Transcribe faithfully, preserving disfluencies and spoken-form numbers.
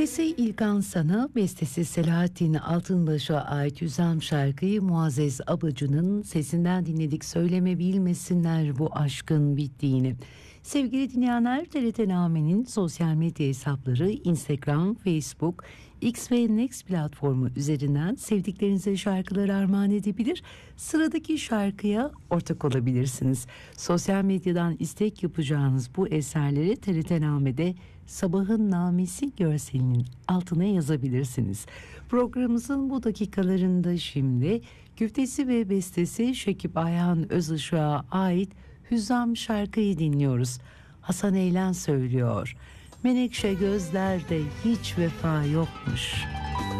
Güftesi İlkan Sana, bestesi Selahattin Altınbaş'a ait Hüzam şarkıyı Muazzez Abacı'nın sesinden dinledik. Söyleme bilmesinler bu aşkın bittiğini. Sevgili dinleyenler, T R T Name'nin sosyal medya hesapları Instagram, Facebook, X ve Next platformu üzerinden sevdiklerinize şarkıları armağan edebilir. Sıradaki şarkıya ortak olabilirsiniz. Sosyal medyadan istek yapacağınız bu eserleri T R T Name'de Sabahın Namesi görselinin altına yazabilirsiniz. Programımızın bu dakikalarında şimdi güftesi ve bestesi Şekip Ayhan Özışık'a ait Hüzam şarkıyı dinliyoruz. Hasan Eylen söylüyor. Menekşe gözlerde hiç vefa yokmuş.